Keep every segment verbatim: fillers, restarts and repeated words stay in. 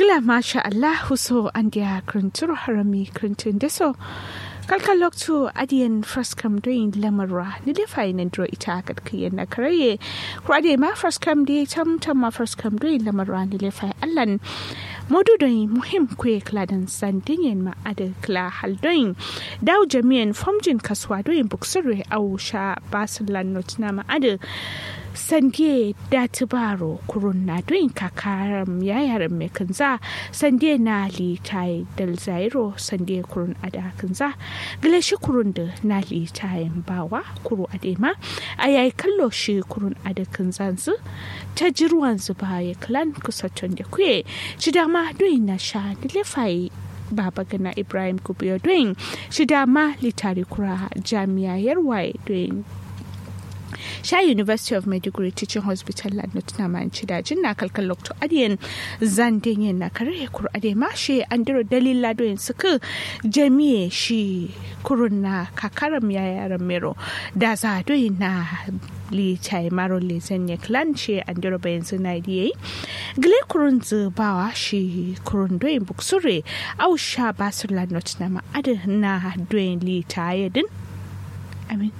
Ngila masha Allah huso andia kruntur harami kruntun deso. Kalkalok tu adian fraskam doing lamarra nilefai nandro ita kat kiyan na karaye. Kurade ma fraskam di tam tam ma fraskam doing lamarra nilefai allan. Modu doing muhim kwe kladan sandinyen ma ade kla hal doing. Daw jamian fomjin kaswa doing buksure au sha basulan notna ma ade. Sandie datibaro kurun na doing kakaram yayaran me kanza sandie na li tai dal zairo sandie kurun ada kanza gile shi kurun da na li tai bawa kuru adema ayai kallo shi kurun ada kanzansu ta jirwan zuba ya klan kusaton da kuye shi dama doing na sha dilefai Baba Gana Ibrahim Kubiyo doing shi dama litari kura jami'a yarwaye doing Sha University of Maiduguri Teaching Hospital la nutna man chida jinna kalkal lokto adiyen zandin na kare kur ade ma she andiro dalila do en suku jami'e shi kurunna kakaram yayaran mero da za do na li chai maro le sanye clan she andiro bayan suna diye gle kurun bawa shi kurun do en buksure au sha basur la nutna ma ade na do en li tayedin amin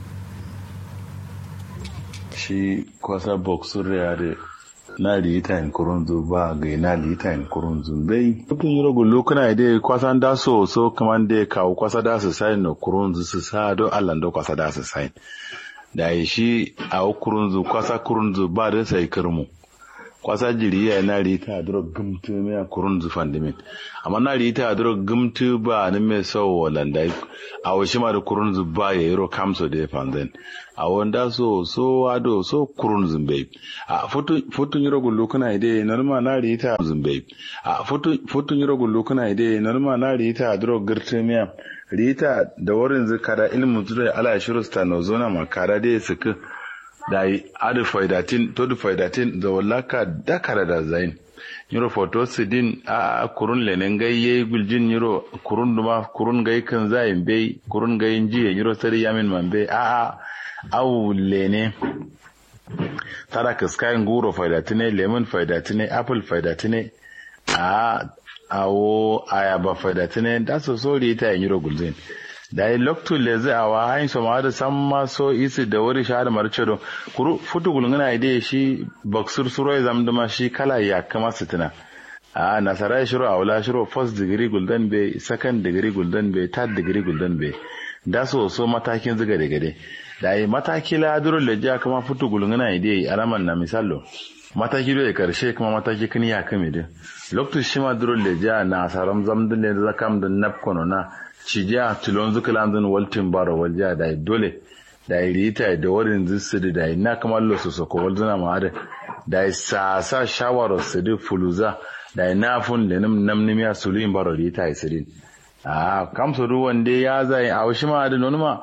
shi kwasa boxer yare na lita in kurunzu ba ga na lita in kurunzu bai mutum yi rogo lokuna ide kwasan da so so kaman da kawo kwasa da su sai no kurunzu su sa do Allah do kwasa da su sai da yi shi a kurunzu kwasa kurunzu ba da sai kirmu kwasa jiriya na lita duro gumtu me kurunzu fandimin amma na lita duro gumtu ba ne me so walanda a washi ma da kurunzu ba ya yiro kamso da fanzan a wanda so so ado so kurunzu bai a foto foto yiro gullu kana ide norma na lita zumbai a foto foto yiro gullu kana ide norma na lita duro girte me lita da wurin zakara ilmu zure ala shiru stano zona makara da suka da adu faidatin to du faidatin da wallaka dakara da zain yiro photo sidin a kurun lenen gayye guljin yiro kurun duma kurun gay kan zain bai kurun gayin jiye yiro sari yamin man bai a a awu lene tara kaskayin guro faidatine lemon faidatine apple faidatine a awo ayaba faidatine da so so rita yiro guljin da yi loktu leze a wa hain so ma da san ma so isi da wuri sha da marcedo kuru futu gulungana ide shi baksur suro ya zamduma shi kala ya kama sitina a nasara shiro a wula shiro first degree guldan be second degree guldan be third degree guldan be da so so matakin ziga da gade da yi mataki la duro leja kama futu gulungana ide alaman na misalo mataki da karshe kuma mataki kin ya kame da loktu shi ma duro leja na saram zamdun le zakam da napkono na cija tulon zukalanzun waltin baro walja da dole da rita da warin zisiri da na kamar losu soko walzuna ma da da sa sa shawaro sidi fuluza da na fun lenim namnimiya sulin baro rita isirin a kamso ruwan dai ya zai a washi ma da nonuma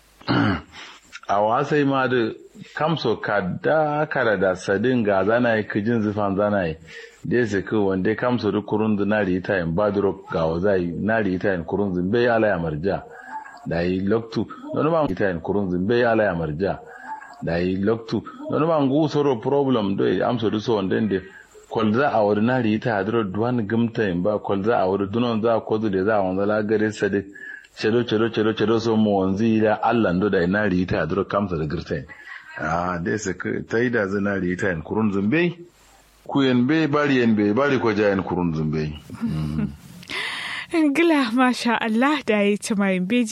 a wasai ma da kamso kada kada da sadin ga zana yi kijin zufan zana yi dai sai ko wanda kamso da kurun na rita in badro ga wazai na rita in kurun bai ala ya marja da yi loktu don ma rita in kurun bai ala ya marja da yi loktu don ma ngu soro problem do amso do so wanda de kolza a wuri na rita dro duwan gumta in ba kolza a wuri dunon za ko da za wanda la gare sade cedo cedo cedo cedo so mu wanzi da Allah ndo da na rita dro kamso da girtain ah dai sai tai da zina rita in kurun bai kuyen be bari en be bari ko jayen kurun zumbe ngila masha Allah da yi tamayin